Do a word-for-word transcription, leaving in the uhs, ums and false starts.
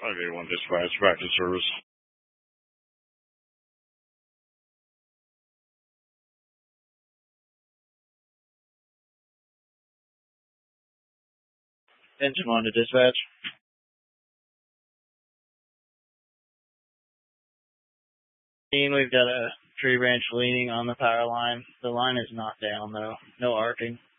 five eight one dispatch, back to service. Engine one to dispatch. We've got a tree branch leaning on the power line. The line is not down though. No arcing.